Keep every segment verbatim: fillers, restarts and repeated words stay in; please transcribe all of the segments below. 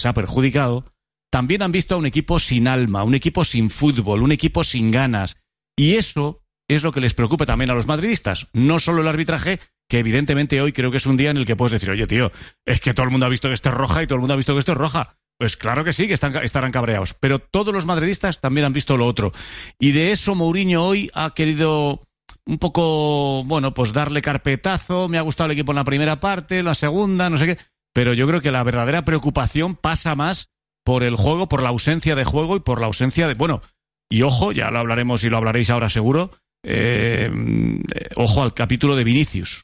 se ha perjudicado, también han visto a un equipo sin alma, un equipo sin fútbol, un equipo sin ganas. Y eso es lo que les preocupa también a los madridistas. No solo el arbitraje, que evidentemente hoy creo que es un día en el que puedes decir, oye, tío, es que todo el mundo ha visto que esto es roja y todo el mundo ha visto que esto es roja. Pues claro que sí, que están, estarán cabreados. Pero todos los madridistas también han visto lo otro. Y de eso Mourinho hoy ha querido un poco, bueno, pues darle carpetazo. Me ha gustado el equipo en la primera parte, la segunda, no sé qué. Pero yo creo que la verdadera preocupación pasa más por el juego, por la ausencia de juego y por la ausencia de... Bueno, y ojo, ya lo hablaremos y lo hablaréis ahora seguro, eh, ojo al capítulo de Vinicius,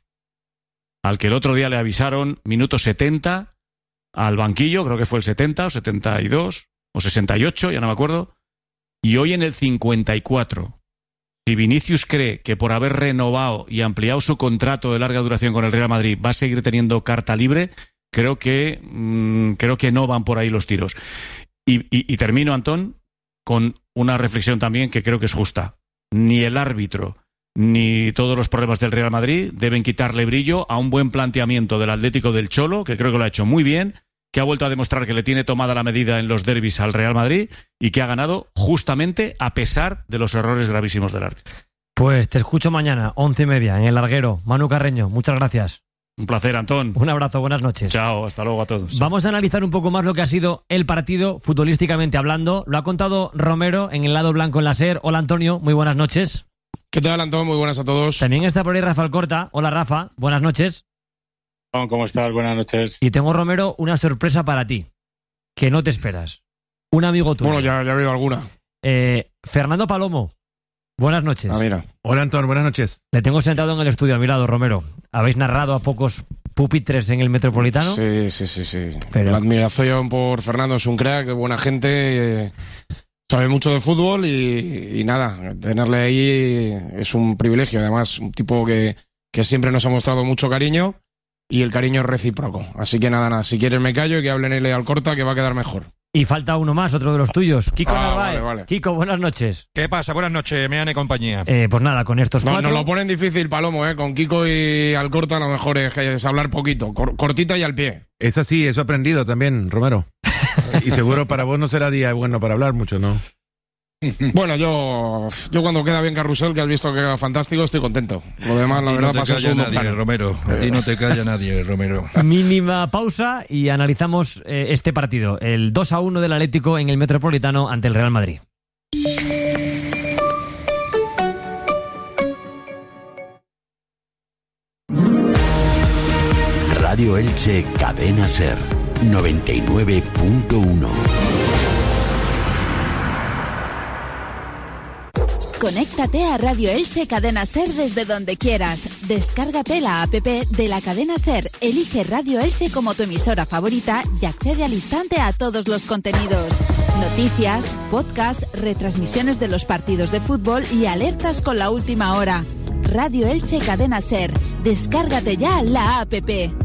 al que el otro día le avisaron minuto setenta al banquillo, creo que fue el setenta o setenta y dos o sesenta y ocho, ya no me acuerdo, y hoy en el cincuenta y cuatro. Si Vinicius cree que por haber renovado y ampliado su contrato de larga duración con el Real Madrid va a seguir teniendo carta libre, creo que mmm, creo que no van por ahí los tiros. Y, y, y termino, Antón, con una reflexión también que creo que es justa. Ni el árbitro ni todos los problemas del Real Madrid deben quitarle brillo a un buen planteamiento del Atlético del Cholo, que creo que lo ha hecho muy bien, que ha vuelto a demostrar que le tiene tomada la medida en los derbis al Real Madrid y que ha ganado justamente a pesar de los errores gravísimos del árbitro. Pues te escucho mañana, once y media, en El Larguero. Manu Carreño, muchas gracias. Un placer, Antón. Un abrazo, buenas noches. Chao, hasta luego a todos. Vamos a analizar un poco más lo que ha sido el partido, futbolísticamente hablando. Lo ha contado Romero en el lado blanco en la SER. Hola, Antonio, muy buenas noches. ¿Qué tal, Antón? Muy buenas a todos. También está por ahí Rafa Alcorta. Hola, Rafa, buenas noches. ¿Cómo estás? Buenas noches. Y tengo, Romero, una sorpresa para ti, que no te esperas. Un amigo tuyo. Bueno, ya, ya ha habido alguna. Eh, Fernando Palomo, buenas noches. Ah, mira. Hola, Antón, buenas noches. Le tengo sentado en el estudio a mi lado, Romero. Habéis narrado a pocos pupitres en el Metropolitano. Sí, sí, sí, sí. Pero... La admiración por Fernando, es un crack, buena gente, eh, sabe mucho de fútbol y, y nada, tenerle ahí es un privilegio. Además, un tipo que, que siempre nos ha mostrado mucho cariño y el cariño es recíproco. Así que nada, nada, si quieres me callo y que hablen L al Corta, que va a quedar mejor. Y falta uno más, otro de los tuyos. Kiko ah, Narváez. Vale, vale. Kiko, buenas noches. ¿Qué pasa? Buenas noches, Meane y compañía. Eh, pues nada, con estos no, cuatro... Nos lo ponen difícil, Palomo, ¿eh? Con Kiko y Alcorta lo mejor es, es hablar poquito, cor- cortita y al pie. Es así, eso he aprendido también, Romero. Y seguro para vos no será día bueno para hablar mucho, ¿no? Bueno, yo yo cuando queda bien Carrusel, que has visto que queda fantástico, estoy contento. Lo demás, la verdad, no pasa te calla segundo nadie, plano. Romero. A ti no te calla nadie, Romero. Mínima pausa y analizamos eh, este partido. El dos a uno del Atlético en el Metropolitano ante el Real Madrid. Radio Elche, Cadena SER, noventa y nueve punto uno. Conéctate a Radio Elche Cadena SER desde donde quieras. Descárgate la app de la Cadena SER, elige Radio Elche como tu emisora favorita y accede al instante a todos los contenidos. Noticias, podcasts, retransmisiones de los partidos de fútbol y alertas con la última hora. Radio Elche Cadena SER. Descárgate ya la app.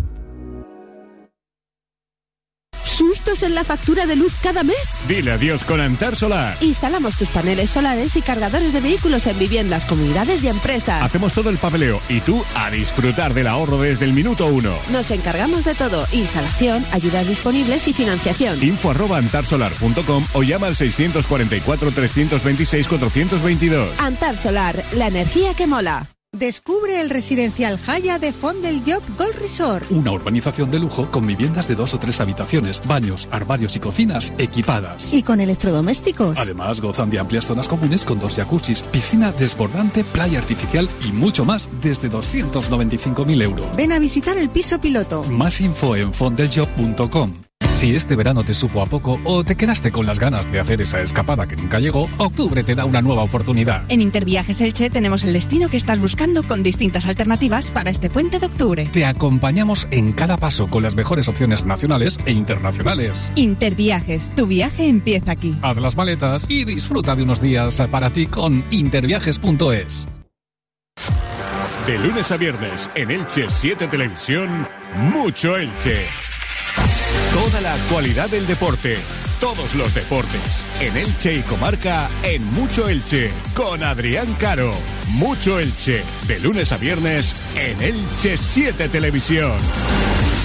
¿Sustos en la factura de luz cada mes? Dile adiós con Antar Solar. Instalamos tus paneles solares y cargadores de vehículos en viviendas, comunidades y empresas. Hacemos todo el papeleo y tú a disfrutar del ahorro desde el minuto uno. Nos encargamos de todo: instalación, ayudas disponibles y financiación. Info arroba antarsolar punto com o llama al seiscientos cuarenta y cuatro, trescientos veintiséis, cuatrocientos veintidós. Antar Solar, la energía que mola. Descubre el residencial Haya de Font del Llop Golf Resort. Una urbanización de lujo con viviendas de dos o tres habitaciones, baños, armarios y cocinas equipadas. Y con electrodomésticos. Además, gozan de amplias zonas comunes con dos jacuzzis, piscina desbordante, playa artificial y mucho más desde doscientos noventa y cinco mil euros. Ven a visitar el piso piloto. Más info en font del llop punto com. Si este verano te supo a poco o te quedaste con las ganas de hacer esa escapada que nunca llegó, octubre te da una nueva oportunidad. En Interviajes Elche tenemos el destino que estás buscando con distintas alternativas para este puente de octubre. Te acompañamos en cada paso con las mejores opciones nacionales e internacionales. Interviajes, tu viaje empieza aquí. Haz las maletas y disfruta de unos días para ti con interviajes punto es. De lunes a viernes en Elche siete Televisión, Mucho Elche. Toda la actualidad del deporte, todos los deportes, en Elche y comarca, en Mucho Elche, con Adrián Caro. Mucho Elche, de lunes a viernes, en Elche siete Televisión.